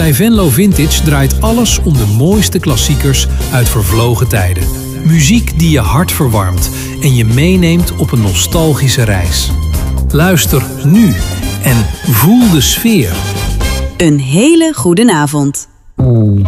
Bij Venlo Vintage draait alles om de mooiste klassiekers uit vervlogen tijden. Muziek die je hart verwarmt en je meeneemt op een nostalgische reis. Luister nu en voel de sfeer. Een hele goede avond.